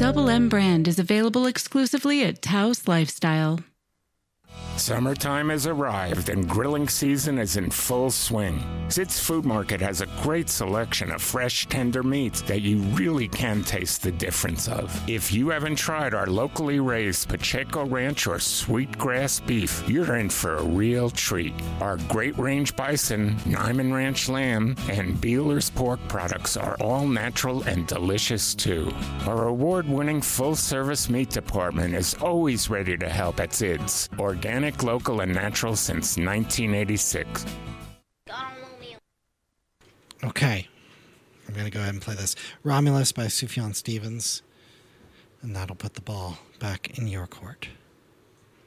Double M brand is available exclusively at Taos Lifestyle. Summertime has arrived and grilling season is in full swing. Zit's Food Market has a great selection of fresh, tender meats that you really can taste the difference of. If you haven't tried our locally raised Pacheco Ranch or Sweetgrass beef, you're in for a real treat. Our Great Range bison, Nyman Ranch lamb, and Beeler's pork products are all natural and delicious too. Our award-winning full-service meat department is always ready to help at Zit's. Organic, local, and natural since 1986. Okay. I'm going to go ahead and play this. Romulus by Sufjan Stevens. And that'll put the ball back in your court.